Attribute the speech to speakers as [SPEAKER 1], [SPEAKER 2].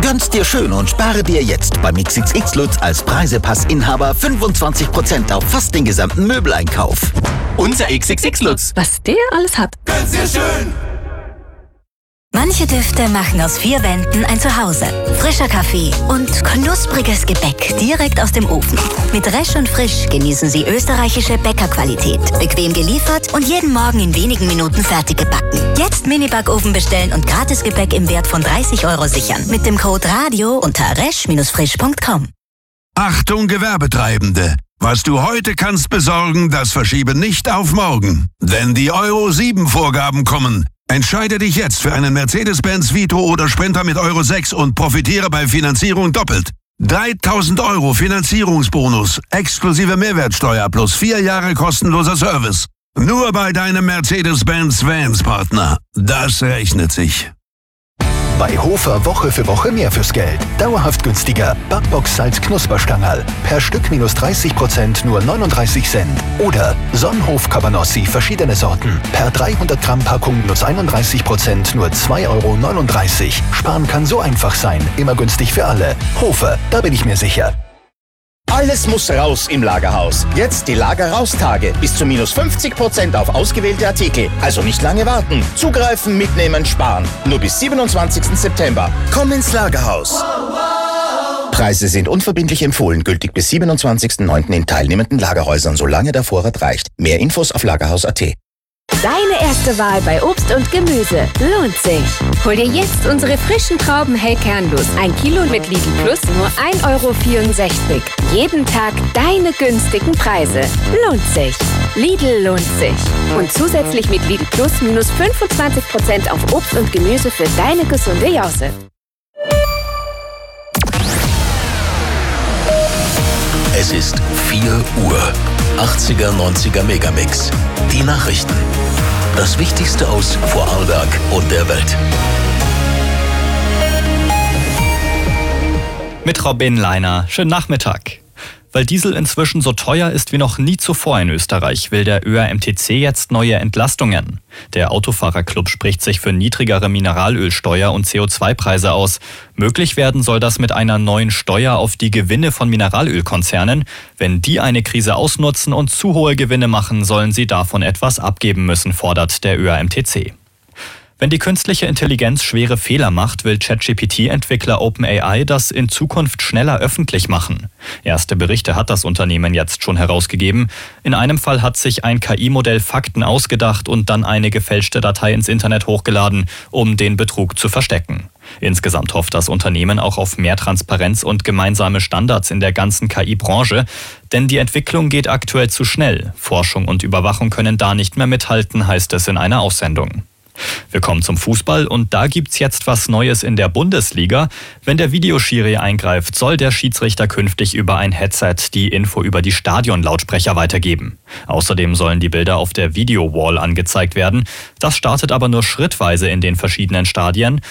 [SPEAKER 1] Gönn's dir schön und spare dir jetzt beim XXX Lutz als Preisepass-Inhaber 25% auf fast den gesamten Möbeleinkauf. Unser XXX Lutz.
[SPEAKER 2] Was der alles hat.
[SPEAKER 1] Gönn's dir schön!
[SPEAKER 3] Manche Düfte machen aus 4 Wänden ein Zuhause. Frischer Kaffee und knuspriges Gebäck direkt aus dem Ofen. Mit Resch und Frisch genießen Sie österreichische Bäckerqualität. Bequem geliefert und jeden Morgen in wenigen Minuten fertig gebacken. Jetzt Mini-Backofen bestellen und Gratisgebäck im Wert von 30 € sichern. Mit dem Code RADIO unter resch-frisch.com.
[SPEAKER 4] Achtung Gewerbetreibende! Was du heute kannst besorgen, das verschiebe nicht auf morgen. Denn die Euro 7 Vorgaben kommen. Entscheide dich jetzt für einen Mercedes-Benz Vito oder Sprinter mit Euro 6 und profitiere bei Finanzierung doppelt. 3.000 € Finanzierungsbonus, exklusive Mehrwertsteuer plus 4 Jahre kostenloser Service. Nur bei deinem Mercedes-Benz Vans-Partner. Das rechnet sich.
[SPEAKER 5] Bei Hofer Woche für Woche mehr fürs Geld. Dauerhaft günstiger. Backbox Salz Knusperstangerl. Per Stück minus 30% nur 39 Cent. Oder Sonnenhof Cabanossi verschiedene Sorten. Per 300 Gramm Packung minus 31% nur 2,39 €. Sparen kann so einfach sein. Immer günstig für alle. Hofer, da bin ich mir sicher.
[SPEAKER 6] Alles muss raus im Lagerhaus. Jetzt die Lager-Raus-Tage. Bis zu minus 50% auf ausgewählte Artikel. Also nicht lange warten. Zugreifen, mitnehmen, sparen. Nur bis 27. September. Komm ins Lagerhaus. Preise sind unverbindlich empfohlen. Gültig bis 27.09. in teilnehmenden Lagerhäusern, solange der Vorrat reicht. Mehr Infos auf lagerhaus.at.
[SPEAKER 2] Deine erste Wahl bei Obst und Gemüse lohnt sich. Hol dir jetzt unsere frischen Trauben Hellkernlust. 1 Kilo mit Lidl Plus nur 1,64 €. Jeden Tag deine günstigen Preise. Lohnt sich. Lidl lohnt sich. Und zusätzlich mit Lidl Plus minus 25% auf Obst und Gemüse für deine gesunde Jause.
[SPEAKER 7] Es ist 4 Uhr. 80er, 90er Megamix. Die Nachrichten. Das Wichtigste aus Vorarlberg und der Welt.
[SPEAKER 8] Mit Robin Leiner. Schönen Nachmittag. Weil Diesel inzwischen so teuer ist wie noch nie zuvor in Österreich, will der ÖAMTC jetzt neue Entlastungen. Der Autofahrerclub spricht sich für niedrigere Mineralölsteuer und CO2-Preise aus. Möglich werden soll das mit einer neuen Steuer auf die Gewinne von Mineralölkonzernen. Wenn die eine Krise ausnutzen und zu hohe Gewinne machen, sollen sie davon etwas abgeben müssen, fordert der ÖAMTC. Wenn die künstliche Intelligenz schwere Fehler macht, will ChatGPT-Entwickler OpenAI das in Zukunft schneller öffentlich machen. Erste Berichte hat das Unternehmen jetzt schon herausgegeben. In einem Fall hat sich ein KI-Modell Fakten ausgedacht und dann eine gefälschte Datei ins Internet hochgeladen, um den Betrug zu verstecken. Insgesamt hofft das Unternehmen auch auf mehr Transparenz und gemeinsame Standards in der ganzen KI-Branche, denn die Entwicklung geht aktuell zu schnell. Forschung und Überwachung können da nicht mehr mithalten, heißt es in einer Aussendung. Wir kommen zum Fußball und da gibt's jetzt was Neues in der Bundesliga. Wenn der Videoschiri eingreift, soll der Schiedsrichter künftig über ein Headset die Info über die Stadionlautsprecher weitergeben. Außerdem sollen die Bilder auf der Video-Wall angezeigt werden. Das startet aber nur schrittweise in den verschiedenen Stadien.